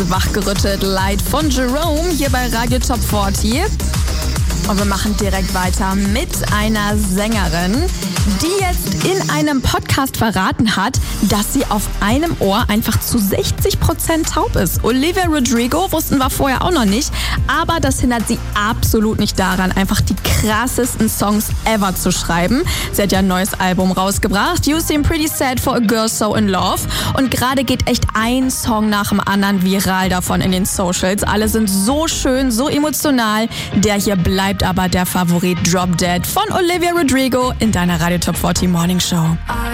Wachgerüttelt Light von Jerome hier bei Radio Top 40. Und wir machen direkt weiter mit einer Sängerin, die jetzt in einem Podcast verraten hat, dass sie auf einem Ohr einfach zu 60% taub ist. Olivia Rodrigo wussten wir vorher auch noch nicht, aber das hindert sie absolut nicht daran, einfach die krassesten Songs ever zu schreiben. Sie hat ja ein neues Album rausgebracht, You Seem Pretty Sad for a Girl So in Love. Und gerade geht echt ein Song nach dem anderen viral davon in den Socials. Alle sind so schön, so emotional. Der hier bleibt aber der Favorit, Drop Dead von Olivia Rodrigo in deiner Radio Top 40 Morning Show.